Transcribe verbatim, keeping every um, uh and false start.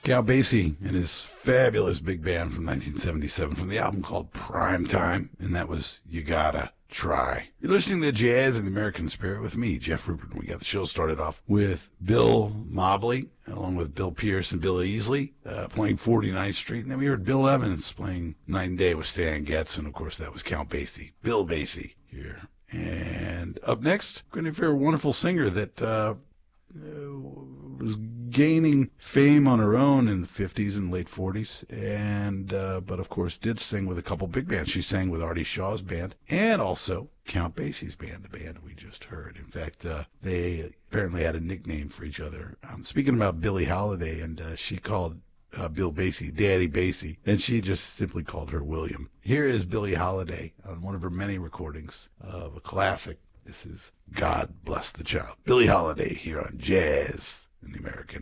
Count Basie and his fabulous big band from nineteen seventy-seven from the album called Prime Time, and that was You Gotta Try. You're listening to Jazz in the American Spirit with me, Jeff Rupert. We got the show started off with Bill Mobley, along with Bill Pierce and Bill Easley, uh, playing forty-ninth Street. And then we heard Bill Evans playing Night and Day with Stan Getz, and of course that was Count Basie, Bill Basie here. And up next, we're going to hear a wonderful singer that uh, was gaining fame on her own in the fifties and late forties, and uh, but of course did sing with a couple big bands. She sang with Artie Shaw's band and also Count Basie's band, the band we just heard. In fact, uh, they apparently had a nickname for each other. Um, speaking about Billie Holiday, and uh, she called uh, Bill Basie Daddy Basie, and she just simply called her William. Here is Billie Holiday on one of her many recordings of a classic. This is God Bless the Child. Billie Holiday here on Jazz in the American